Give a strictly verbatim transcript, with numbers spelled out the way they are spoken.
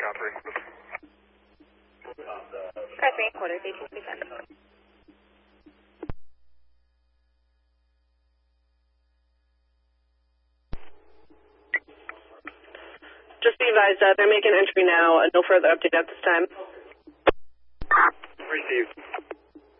operating system. Press main quarters, eighteen fifty-seven. Just be advised, uh, they're making entry now. Uh, no further update at this time. Received.